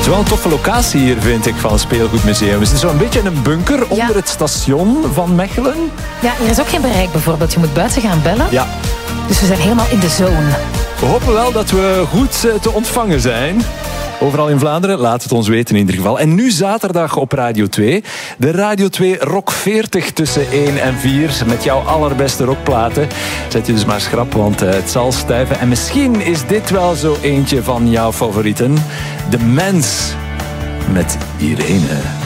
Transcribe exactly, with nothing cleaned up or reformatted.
Het is wel een toffe locatie hier, vind ik, van het Speelgoedmuseum. Het is zo'n beetje een bunker onder Ja. het station van Mechelen. Ja, hier is ook geen bereik bijvoorbeeld. Je moet buiten gaan bellen. Ja. Dus we zijn helemaal in de zone. We hopen wel dat we goed te ontvangen zijn. Overal in Vlaanderen, laat het ons weten in ieder geval. En nu zaterdag op Radio twee. De Radio twee Rock veertig tussen één en vier. Met jouw allerbeste rockplaten. Zet je dus maar schrap, want het zal stuiven. En misschien is dit wel zo eentje van jouw favorieten. De Mens met Irene.